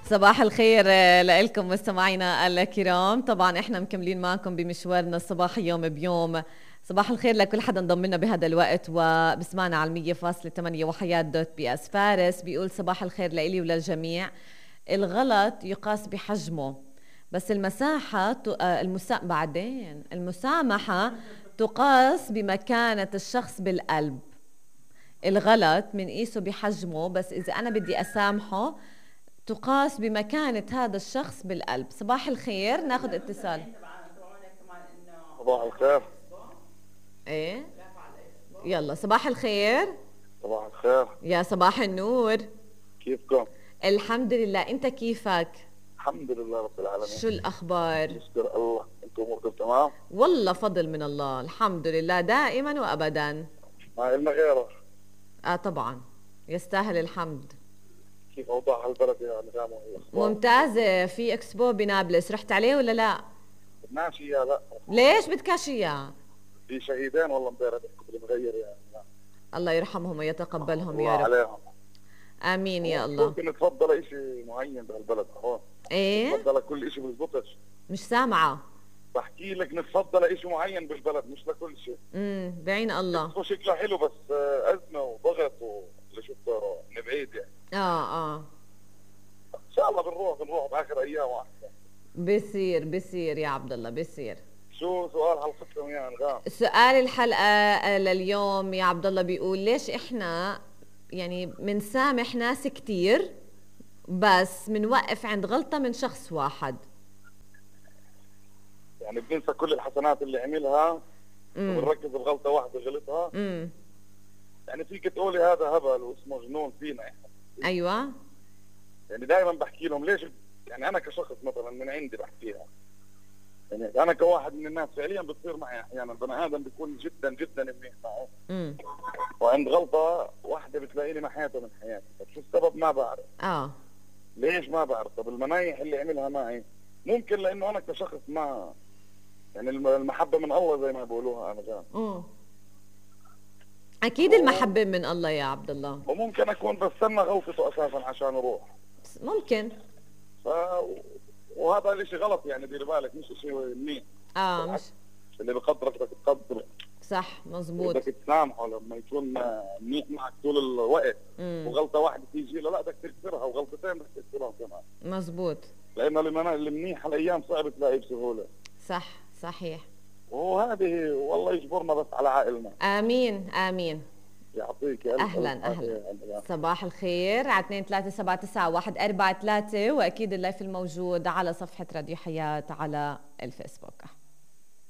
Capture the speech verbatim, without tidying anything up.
صباح الخير لكم مستمعينا الكرام. طبعا احنا مكملين معكم بمشوارنا الصباحي يوم بيوم. صباح الخير لكل حدا انضم لنا بهذا الوقت وبسمعنا على المية فاصلة ثمانية وحياة دوت بي اس. فارس بيقول صباح الخير لإلي وللجميع. الغلط يقاس بحجمه بس المساحة ت... المسا... بعدين المسامحة تقاس بمكانة الشخص بالقلب. الغلط منقيسه بحجمه بس إذا أنا بدي أسامحه تقاس بمكانة هذا الشخص بالقلب. صباح الخير، ناخذ اتصال. صباح الخير. ايه يلا صباح الخير. صباح الخير. يا صباح النور. كيفكم؟ الحمد لله، انت كيفك؟ الحمد لله رب العالمين. شو الاخبار؟ نشكر الله، انتم اموركم تمام؟ والله فضل من الله، الحمد لله دائما وابدا. ما إلنا غيره. اه طبعا يستاهل الحمد. كيف اوضاع هالبلد يا نظام الاخبار؟ ممتازة. في اكسبو بنابلس، رحت عليه ولا لا؟ ماشي يا لا. ليش بدكش اياه؟ في شهيدين والله امبارح بدي مغير يعني. الله يرحمهم ويتقبلهم يا الله رب. عليهم. امين يا الله. ممكن تفضل شيء معين بهالبلد هون؟ ايه تفضل كل شيء بزبطش. مش سامعة. بحكي لك نتفضل شيء معين بالبلد مش لكل شيء. امم بعين الله. هو شكله حلو بس ازمه وضغط واللي شفته من بعيد يعني. اه اه ان شاء الله بنروح بنروح باخر ايام واحده. بصير بصير يا عبد الله بصير. شو سؤال حلقتكم يا انغام؟ سؤال الحلقة لليوم يا عبد الله بيقول ليش احنا يعني بنسامح ناس كتير بس بنوقف عند غلطة من شخص واحد؟ يعني بننسى كل الحسنات اللي عملها وبنركز بغلطة واحدة غلطها. امم يعني فيك تقولي هذا هبل واسمه جنون فينا احنا. ايوه. يعني دائما بحكي لهم ليش، يعني انا كشخص مثلا من عندي بحكيها. يعني انا كواحد من الناس فعليا بتصير معي احيانا بني ادم بيكون جدا جدا منيح معه. امم وعند غلطة واحدة بتلاقيني محيته من حياتي، طب شو السبب ما بعرف. اه ليش ما بعرف؟ طب المنايح اللي عملها معي ممكن لانه انا كشخص ما يعني المحبة من الله زي ما بيقولوها انا جان. امم اكيد المحبة من الله يا عبد الله. وممكن اكون بستنى غلطته اساسا عشان اروح. ممكن. ف... وهذا الاشي غلط يعني، دير بالك مش اشي منيح. اه مش اللي بقدرك بدك تقدره. صح مزبوط. بدك تسامحه لما يكون منيح معك طول الوقت. مم. وغلطة واحدة تيجي له لا بدك تكسرها وغلطتين بدك تكسرهم كمان. مزبوط. لانه المنيح الايام صعب تلاقيه بسهولة. صح صحيح. وهذه والله يجبرنا بس على عائلنا. امين امين. يعطيك اهلا اهلا. صباح الخير على اثنين ثلاثة سبعة تسعة واحد أربعة ثلاثة واكيد اللايف الموجود على صفحة راديو حياة على الفيسبوك.